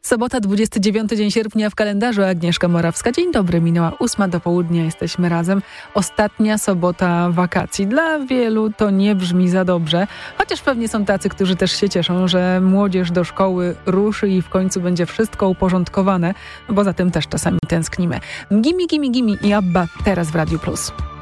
Sobota, 29 dzień sierpnia w kalendarzu. Agnieszka Morawska. Dzień dobry, minęła 8 do południa, jesteśmy razem. Ostatnia sobota wakacji. Dla wielu to nie brzmi za dobrze, chociaż pewnie są tacy, którzy też się cieszą, że młodzież do szkoły ruszy i w końcu będzie wszystko uporządkowane, bo za tym też czasami tęsknimy. Gimme, gimme, gimme i Abba teraz w Radiu Plus.